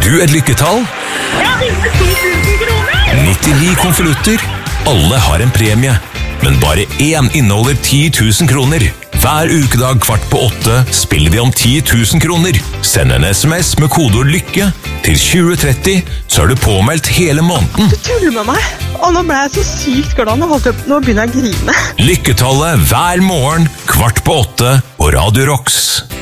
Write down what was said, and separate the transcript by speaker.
Speaker 1: du et lykketall?
Speaker 2: Jeg har vunnet 10 000 kroner!
Speaker 1: 99 konvolutter. Alle har en premie, men bare én inneholder 10 000 kroner. Hver ukedag 7:15 spiller vi om 10 000 kroner. Send en SMS med kodeord LYKKE til 2030, så er du påmeldt hele måneden.
Speaker 3: Du tuller med meg, og nå ble jeg så sykt glad. Nå begynner jeg å grine.
Speaker 1: Lykketallet hver morgen 7:15 på Radio Rocks.